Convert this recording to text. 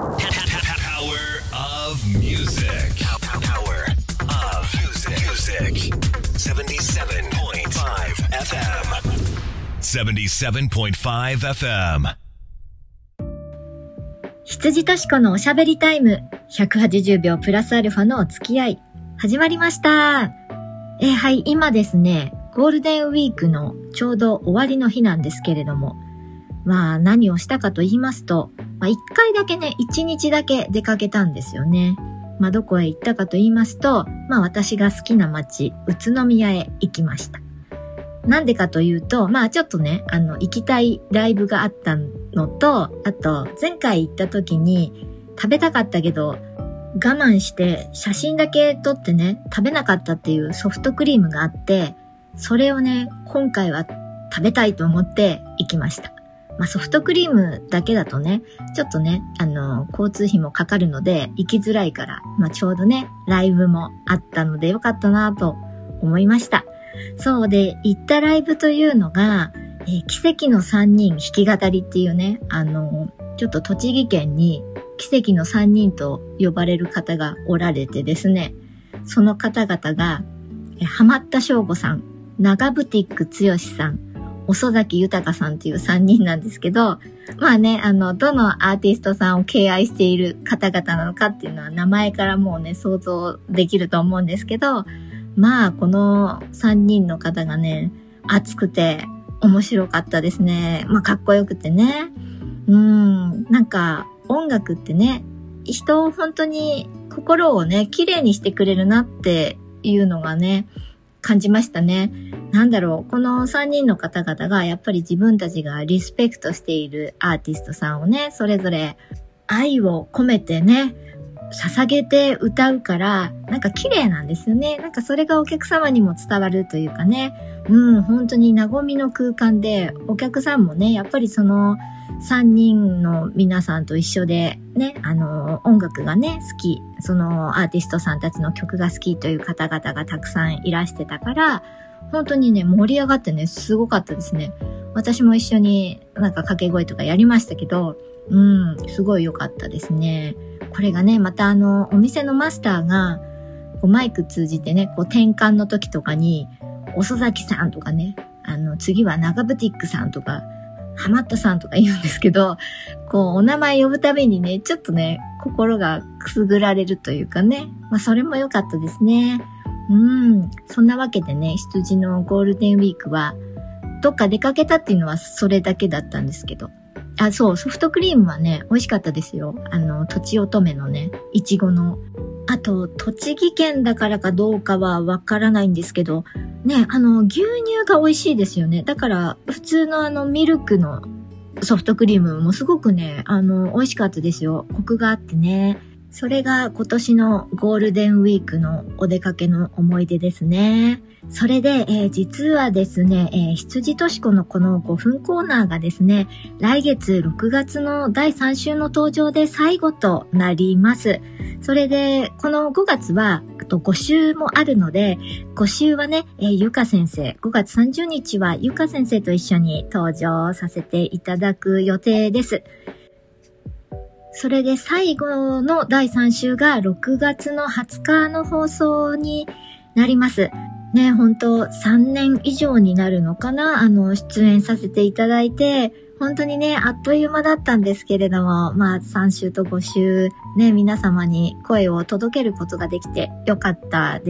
Power of music. Power of music. 77.5 FM. 77.5 FM. 羊としこのおしゃべりタイム。180秒プラスアルファのお付き合い。始まりました。はい、今ですね、ゴールデンウィークのちょうど終わりの日なんですけれども、何をしたかと言いますと、1回だけね、1日だけ出かけたんですよね。どこへ行ったかと言いますと、私が好きな街、宇都宮へ行きました。なんでかというと、ちょっとね、行きたいライブがあったのと、あと、前回行った時に食べたかったけど、我慢して写真だけ撮ってね、食べなかったっていうソフトクリームがあって、それをね、今回は食べたいと思って行きました。ソフトクリームだけだとね、ちょっとね、交通費もかかるので行きづらいから、ちょうどね、ライブもあったのでよかったなと思いました。そうで、行ったライブというのが、奇跡の3人弾き語りっていうね、ちょっと栃木県に奇跡の3人と呼ばれる方がおられてですね、その方々が、浜田省吾さん、長ブティック剛さん、遅崎豊さんっていう3人なんですけど、どのアーティストさんを敬愛している方々なのかっていうのは名前からもうね、想像できると思うんですけど、この3人の方がね、熱くて面白かったですね。かっこよくてね。音楽ってね、人を本当に心をね、綺麗にしてくれるなっていうのがね、感じましたね。この3人の方々がやっぱり自分たちがリスペクトしているアーティストさんをね、それぞれ愛を込めてね、捧げて歌うから、綺麗なんですよね。それがお客様にも伝わるというかね、本当に和みの空間で、お客さんもね、やっぱりその3人の皆さんと一緒でね、音楽がね、好き、そのアーティストさんたちの曲が好きという方々がたくさんいらしてたから、本当にね、盛り上がってね、すごかったですね。私も一緒に掛け声とかやりましたけど、すごい良かったですね。これがね、またお店のマスターが、マイク通じてね、転換の時とかに、遅崎さんとかね、次は長ブティックさんとか、浜田さんとか言うんですけど、お名前呼ぶたびにね、ちょっとね、心がくすぐられるというかね、それも良かったですね。そんなわけでね、羊のゴールデンウィークは、どっか出かけたっていうのはそれだけだったんですけど。ソフトクリームはね、美味しかったですよ。とちおとめのね、いちごの。あと、栃木県だからかどうかはわからないんですけど、ね、牛乳が美味しいですよね。だから、普通のミルクのソフトクリームもすごくね、美味しかったですよ。コクがあってね。それが今年のゴールデンウィークのお出かけの思い出ですね。それで、実はですね、羊としこのこの5分コーナーがですね、来月6月の第3週の登場で最後となります。それで、この5月は、あと5週もあるので、5週はね、ゆか先生、5月30日はゆか先生と一緒に登場させていただく予定です。それで最後の第3週が6月の20日の放送になります。ね、本当3年以上になるのかな、出演させていただいて、本当にね、あっという間だったんですけれども、3週と5週ね、皆様に声を届けることができてよかったです。